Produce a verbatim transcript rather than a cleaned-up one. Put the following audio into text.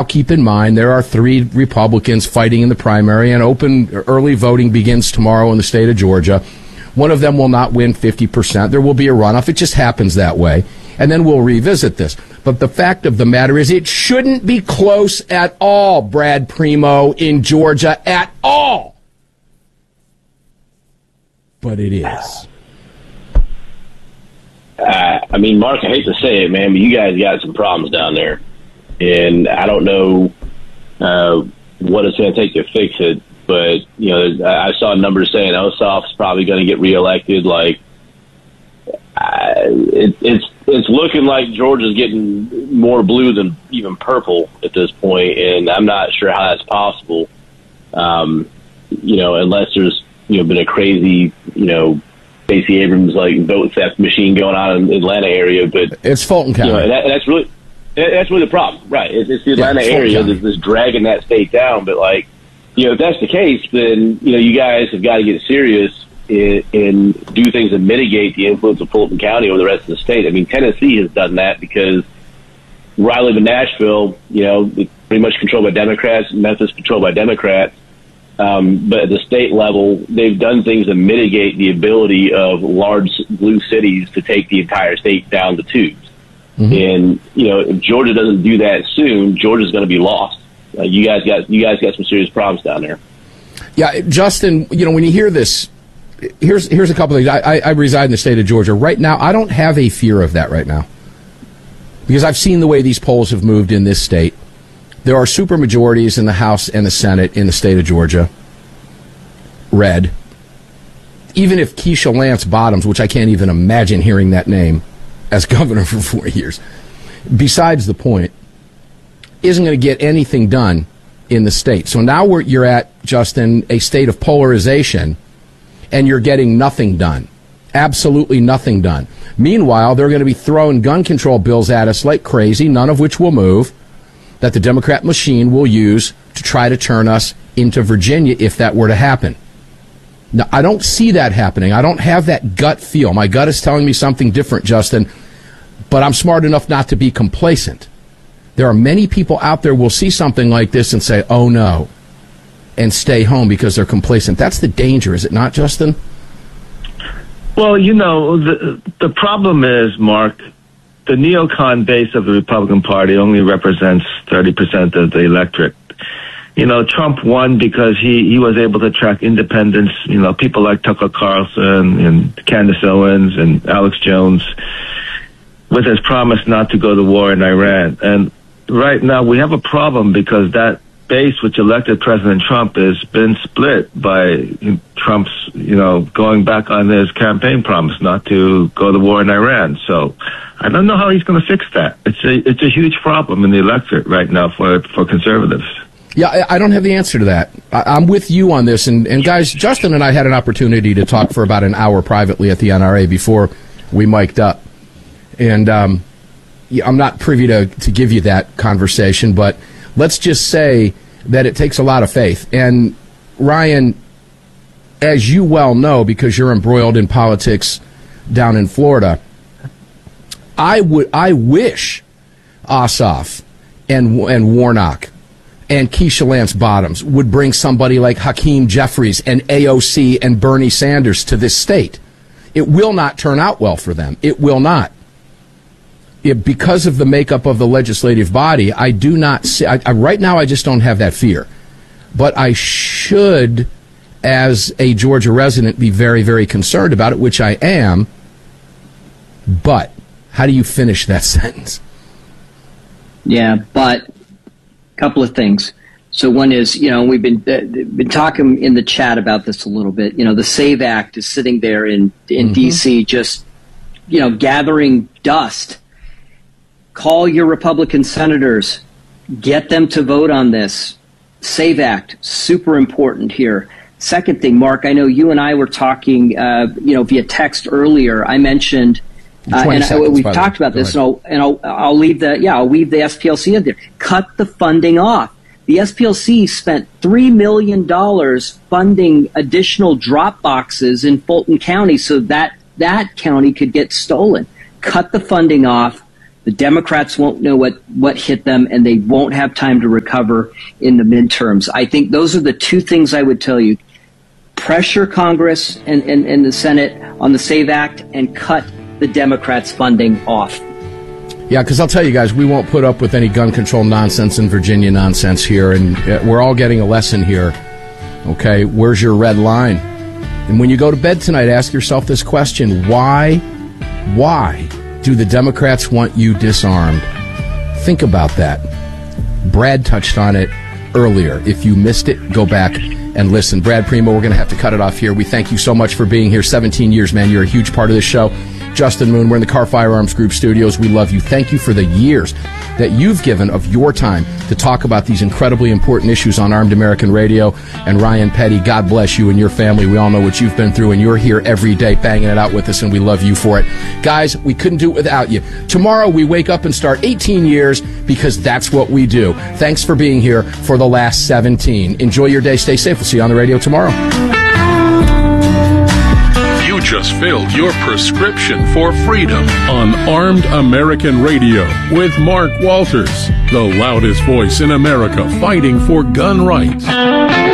keep in mind there are three Republicans fighting in the primary, and open early voting begins tomorrow in the state of Georgia. One of them will not win fifty percent. There will be a runoff. It just happens that way. And then we'll revisit this. But the fact of the matter is it shouldn't be close at all, Brad Primo, in Georgia, at all. But it is. Uh, I mean, Mark, I hate to say it, man, but you guys got some problems down there. And I don't know uh, what it's going to take to fix it. But, you know, I saw numbers saying Ossoff's probably going to get reelected. Like, uh, it, it's it's looking like Georgia's getting more blue than even purple at this point, and I'm not sure how that's possible. Um, you know, unless there's you know been a crazy you know Stacey Abrams like vote theft machine going on in the Atlanta area, but it's Fulton County. You know, and that, and that's really that's really the problem, right? It's, it's the Atlanta yeah, area that's, that's dragging that state down, but like. You know, if that's the case, then, you know, you guys have got to get serious in, in do things that mitigate the influence of Fulton County over the rest of the state. I mean, Tennessee has done that because where I live in Nashville, you know, it's pretty much controlled by Democrats, Memphis controlled by Democrats. Um, but at the state level, they've done things that mitigate the ability of large blue cities to take the entire state down the tubes. Mm-hmm. And, you know, if Georgia doesn't do that soon, Georgia's going to be lost. Uh, you guys got you guys got some serious problems down there. Yeah, Justin, you know, when you hear this, here's here's a couple of things. I, I, I reside in the state of Georgia. Right now, I don't have a fear of that right now. Because I've seen the way these polls have moved in this state. There are supermajorities in the House and the Senate in the state of Georgia. Red. Even if Keisha Lance Bottoms, which I can't even imagine hearing that name as governor for four years, besides the point, isn't going to get anything done in the state. So now we're, you're at, Justin, a state of polarization, and you're getting nothing done. Absolutely nothing done. Meanwhile, they're going to be throwing gun control bills at us like crazy, none of which will move, that the Democrat machine will use to try to turn us into Virginia if that were to happen. Now, I don't see that happening. I don't have that gut feel. My gut is telling me something different, Justin, but I'm smart enough not to be complacent. There are many people out there who will see something like this and say, oh, no, and stay home because they're complacent. That's the danger, is it not, Justin? Well, you know, the, the problem is, Mark, the neocon base of the Republican Party only represents thirty percent of the electorate. You know, Trump won because he, he was able to attract independents, you know, people like Tucker Carlson and Candace Owens and Alex Jones with his promise not to go to war in Iran. And right now we have a problem because that base which elected President Trump has been split by Trump's, you know, going back on his campaign promise not to go to war in Iran. So I don't know how he's going to fix that. It's a it's a huge problem in the electorate right now for for conservatives. Yeah, I, I don't have the answer to that. I, I'm with you on this. And, and guys, Justin and I had an opportunity to talk for about an hour privately at the N R A before we mic'd up. And um, yeah, I'm not privy to, to give you that conversation, but let's just say that it takes a lot of faith. And, Ryan, as you well know, because you're embroiled in politics down in Florida, I would I wish Ossoff and and Warnock and Keisha Lance Bottoms would bring somebody like Hakeem Jeffries and A O C and Bernie Sanders to this state. It will not turn out well for them. It will not. It, because of the makeup of the legislative body, I do not see, I, I, right now I just don't have that fear. But I should, as a Georgia resident, be very, very concerned about it, which I am. But how do you finish that sentence? Yeah, but a couple of things. So one is, you know, we've been uh, been talking in the chat about this a little bit. You know, the SAVE Act is sitting there in, in mm-hmm. D C just, you know, gathering dust. Call your Republican senators. Get them to vote on this. SAVE Act, super important here. Second thing, Mark, I know you and I were talking, uh, you know, via text earlier. I mentioned, uh, and I, we've talked about this, and, I'll, and I'll, I'll leave the, yeah, I'll leave the S P L C in there. Cut the funding off. The S P L C spent three million dollars funding additional drop boxes in Fulton County so that that county could get stolen. Cut the funding off. The Democrats won't know what, what hit them, and they won't have time to recover in the midterms. I think those are the two things I would tell you. Pressure Congress and, and, and the Senate on the SAVE Act and cut the Democrats' funding off. Yeah, because I'll tell you guys, we won't put up with any gun control nonsense and Virginia nonsense here, and we're all getting a lesson here. Okay, where's your red line? And when you go to bed tonight, ask yourself this question. Why, why do the Democrats want you disarmed? Think about that. Brad touched on it earlier. If you missed it, go back and listen. Brad Primo, we're going to have to cut it off here. We thank you so much for being here. seventeen years, man. You're a huge part of this show. Justin Moon, we're in the Car Firearms Group studios. We love you. Thank you for the years that you've given of your time to talk about these incredibly important issues on Armed American Radio. And Ryan Petty, God bless you and your family. We all know what you've been through, and you're here every day banging it out with us, and we love you for it. Guys, we couldn't do it without you. Tomorrow we wake up and start eighteen years because that's what we do. Thanks for being here for the last seventeen. Enjoy your day. Stay safe. We'll see you on the radio tomorrow. You just filled your prescription for freedom on Armed American Radio with Mark Walters, the loudest voice in America fighting for gun rights.